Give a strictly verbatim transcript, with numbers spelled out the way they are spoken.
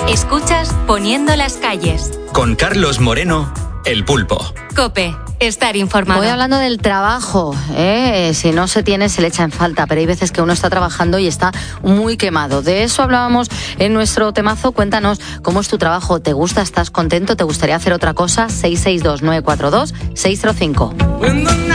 Escuchas Poniendo las calles. Con Carlos Moreno, El Pulpo. COPE. Estar informado. Voy hablando del trabajo, ¿eh? Si no se tiene, se le echa en falta, pero hay veces que uno está trabajando y está muy quemado. De eso hablábamos en nuestro temazo. Cuéntanos cómo es tu trabajo. ¿Te gusta? ¿Estás contento? ¿Te gustaría hacer otra cosa? seis seis dos, nueve cuatro dos, seis cero cinco.